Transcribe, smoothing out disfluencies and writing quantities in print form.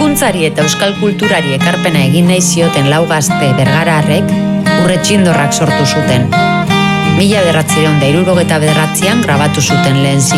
Hizkuntzari eta euskal kulturari ekarpena egin nahi zioten lau gazte bergararrek urretxindorrak sortu zuten. 1969an grabatu zuten lehen